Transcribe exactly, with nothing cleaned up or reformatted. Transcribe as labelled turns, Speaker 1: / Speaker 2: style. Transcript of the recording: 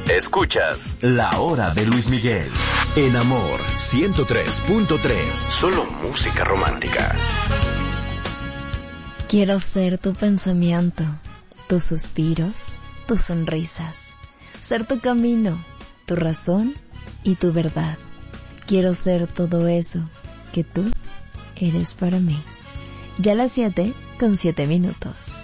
Speaker 1: Escuchas La Hora de Luis Miguel en Amor ciento tres punto tres. Solo música romántica.
Speaker 2: Quiero ser tu pensamiento, tus suspiros, tus sonrisas. Ser tu camino, tu razón y tu verdad. Quiero ser todo eso que tú eres para mí. Ya a las siete con siete minutos.